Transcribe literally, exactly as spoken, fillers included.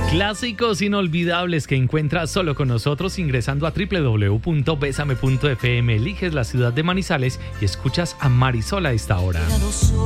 Clásicos inolvidables que encuentras solo con nosotros ingresando a doble u doble u doble u punto besame punto efe eme. Eliges la ciudad de Manizales y escuchas a Marisol a esta hora.